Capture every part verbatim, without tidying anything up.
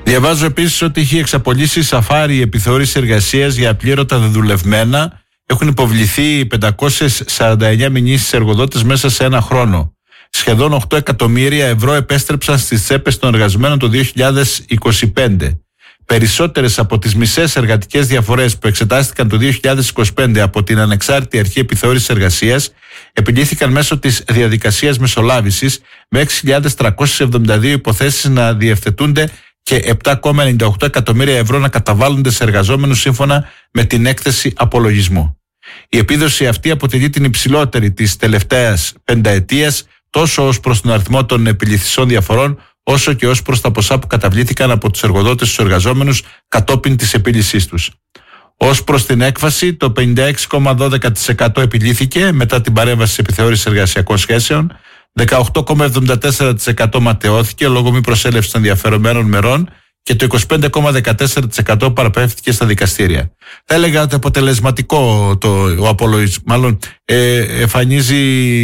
Διαβάζω επίσης ότι έχει εξαπολύσει σαφάρι επιθεώρηση εργασίας για απλήρωτα δεδουλευμένα. Έχουν υποβληθεί πεντακόσιες σαράντα εννέα μηνύσεις σε εργοδότες μέσα σε ένα χρόνο. Σχεδόν οκτώ εκατομμύρια ευρώ επέστρεψαν στις τσέπες των εργαζομένων το δύο χιλιάδες είκοσι πέντε. Περισσότερες από τις μισές εργατικές διαφορές που εξετάστηκαν το δύο χιλιάδες είκοσι πέντε από την Ανεξάρτητη Αρχή Επιθεώρησης Εργασίας επιλύθηκαν μέσω της διαδικασίας μεσολάβησης, με έξι χιλιάδες τριακόσιες εβδομήντα δύο υποθέσεις να διευθετούνται και επτά κόμμα ενενήντα οκτώ εκατομμύρια ευρώ να καταβάλλονται σε εργαζόμενους σύμφωνα με την έκθεση απολογισμού. Η επίδοση αυτή αποτελεί την υψηλότερη της τελευταίας πενταετίας, τόσο ως προς τον αριθμό των επιληθισών διαφορών, όσο και ως προς τα ποσά που καταβλήθηκαν από τους εργοδότες στους εργαζόμενους κατόπιν της επίλυσής τους. Ως προς την έκφαση, το πενήντα έξι κόμμα δώδεκα τοις εκατό επιλύθηκε μετά την παρέμβαση της επιθεώρησης εργασιακών σχέσεων, δεκαοκτώ κόμμα εβδομήντα τέσσερα τοις εκατό ματαιώθηκε λόγω μη προσέλευσης των ενδιαφερομένων μερών και το είκοσι πέντε κόμμα δεκατέσσερα τοις εκατό παραπέμφθηκε στα δικαστήρια. Θα έλεγα ότι αποτελεσματικό το, ο απολογισμός, μάλλον ε, εμφανίζει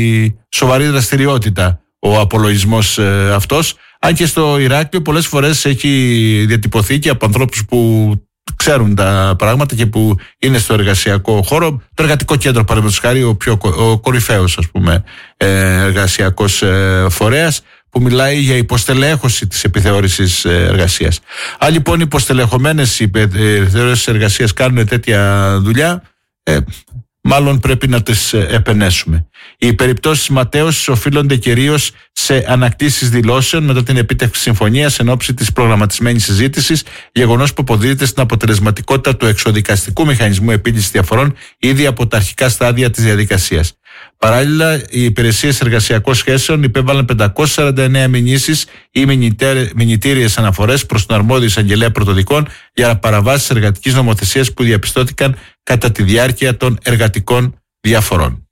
σοβαρή δραστηριότητα ο απολογισμός ε, αυτός, αν και στο Ηράκλειο πολλές φορές έχει διατυπωθεί και από ανθρώπους που ξέρουν τα πράγματα και που είναι στο εργασιακό χώρο. Το εργατικό κέντρο, παραδείγματος χάρη, ο, πιο, ο κορυφαίος, ας πούμε, εργασιακός φορέας, που μιλάει για υποστελέχωση της επιθεώρησης εργασίας. Αν λοιπόν οι υποστελεχωμένες επιθεώρησεις εργασίας κάνουν τέτοια δουλειά, ε, μάλλον πρέπει να τις επενέσουμε. Οι περιπτώσεις ματέωσης οφείλονται κυρίως σε ανακτήσεις δηλώσεων μετά την επίτευξη συμφωνίας εν ώψη της προγραμματισμένης συζήτησης, γεγονός που αποδίδεται στην αποτελεσματικότητα του εξοδικαστικού μηχανισμού επίλυσης διαφορών ήδη από τα αρχικά στάδια της διαδικασίας. Παράλληλα, οι υπηρεσίες εργασιακών σχέσεων υπέβαλαν πεντακόσιες σαράντα εννέα μηνύσεις ή μηνυτήριες αναφορές προς τον αρμόδιο εισαγγελέα πρωτοδικών για παραβάσεις εργατικής νομοθεσίας που διαπιστώθηκαν κατά τη διάρκεια των εργατικών διαφορών.